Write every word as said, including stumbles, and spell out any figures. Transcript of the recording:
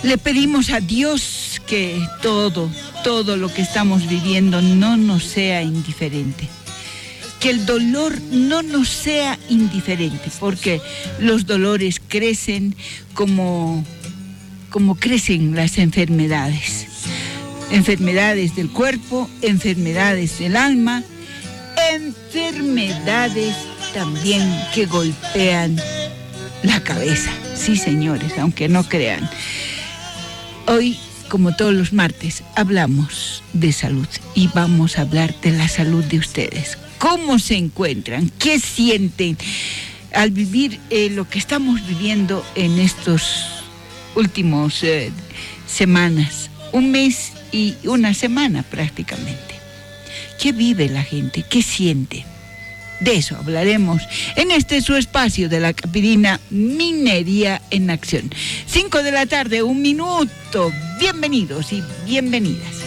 Le pedimos a Dios que todo, todo lo que estamos viviendo no nos sea indiferente. Que el dolor no nos sea indiferente, porque los dolores crecen como, como crecen las enfermedades. Enfermedades del cuerpo, enfermedades del alma, enfermedades también que golpean la cabeza. Sí, señores, aunque no crean. Hoy, como todos los martes, hablamos de salud y vamos a hablar de la salud de ustedes. ¿Cómo se encuentran? ¿Qué sienten al vivir eh, lo que estamos viviendo en estos últimos eh, semanas? Un mes y una semana prácticamente. ¿Qué vive la gente? ¿Qué siente? De eso hablaremos en este su espacio de la Capirina Minería en Acción. Cinco de la tarde, un minuto. Bienvenidos y bienvenidas.